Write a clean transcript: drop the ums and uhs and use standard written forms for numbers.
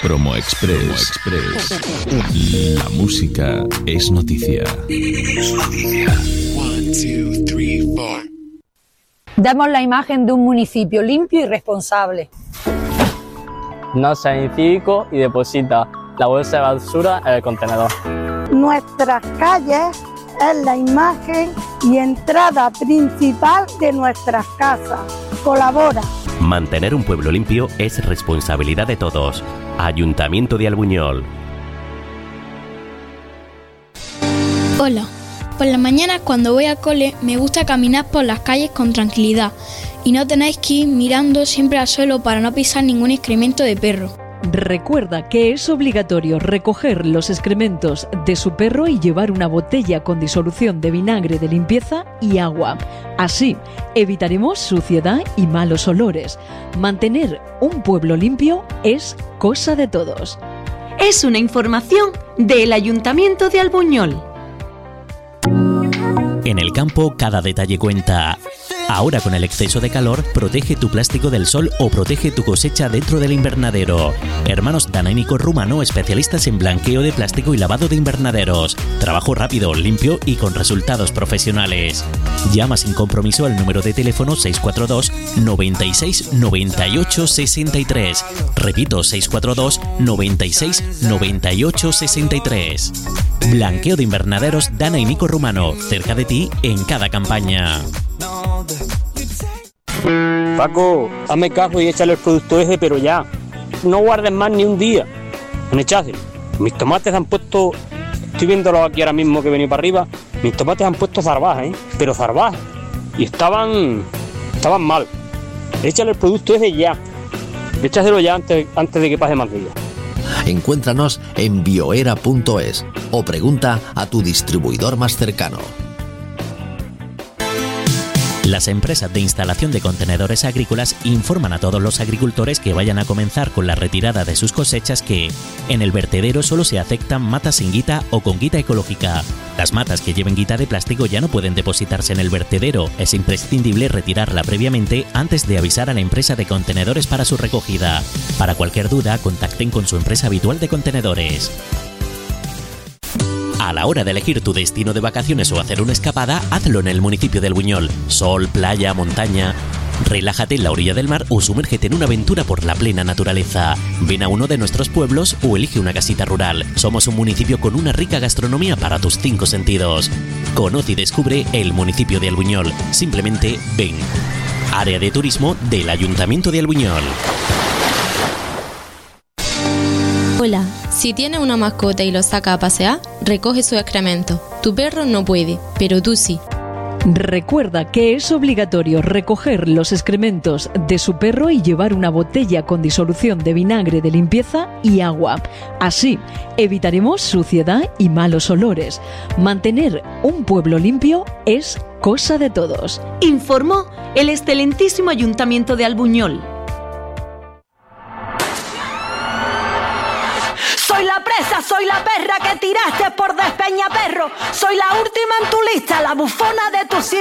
Promo Express. La música es noticia. One, two, three, four. Damos la imagen de un municipio limpio y responsable. No sea incívico y deposita la bolsa de basura en el contenedor. Nuestras calles es la imagen y entrada principal de nuestras casas. Colabora. Mantener un pueblo limpio es responsabilidad de todos. Ayuntamiento de Albuñol. Hola. Por la mañana cuando voy al cole me gusta caminar por las calles con tranquilidad y no tenéis que ir mirando siempre al suelo para no pisar ningún excremento de perro. Recuerda que es obligatorio recoger los excrementos de su perro y llevar una botella con disolución de vinagre de limpieza y agua. Así evitaremos suciedad y malos olores. Mantener un pueblo limpio es cosa de todos. Es una información del Ayuntamiento de Albuñol. En el campo cada detalle cuenta. Ahora con el exceso de calor, protege tu plástico del sol o protege tu cosecha dentro del invernadero. Hermanos Dana y Nico Rumano, especialistas en blanqueo de plástico y lavado de invernaderos. Trabajo rápido, limpio y con resultados profesionales. Llama sin compromiso al número de teléfono 642 96 98 63. Repito, 642 96 98 63. Blanqueo de invernaderos Dana y Nico Rumano, cerca de ti en cada campaña. Paco, hazme caso y échale el producto ese, pero ya. No guardes más ni un día. En echáselo. Mis tomates han puesto... Estoy viéndolo aquí ahora mismo que he venido para arriba. Mis tomates han puesto zarbajas, pero zarbajas. Y estaban mal. Échale el producto ese ya. Échaselo ya antes de que pase más días. Encuéntranos en bioera.es o pregunta a tu distribuidor más cercano. Las empresas de instalación de contenedores agrícolas informan a todos los agricultores que vayan a comenzar con la retirada de sus cosechas que en el vertedero solo se aceptan matas sin guita o con guita ecológica. Las matas que lleven guita de plástico ya no pueden depositarse en el vertedero. Es imprescindible retirarla previamente antes de avisar a la empresa de contenedores para su recogida. Para cualquier duda, contacten con su empresa habitual de contenedores. A la hora de elegir tu destino de vacaciones o hacer una escapada, hazlo en el municipio de Albuñol. Sol, playa, montaña. Relájate en la orilla del mar o sumérgete en una aventura por la plena naturaleza. Ven a uno de nuestros pueblos o elige una casita rural. Somos un municipio con una rica gastronomía para tus 5 sentidos. Conoce y descubre el municipio de Albuñol. Simplemente ven. Área de turismo del Ayuntamiento de Albuñol. Hola, si tienes una mascota y lo saca a pasear, recoge su excremento. Tu perro no puede, pero tú sí. Recuerda que es obligatorio recoger los excrementos de su perro y llevar una botella con disolución de vinagre de limpieza y agua. Así evitaremos suciedad y malos olores. Mantener un pueblo limpio es cosa de todos. Informó el excelentísimo Ayuntamiento de Albuñol. Soy la presa, soy la perra que tiraste por Despeñaperro. Soy la última en tu lista, la bufona de tu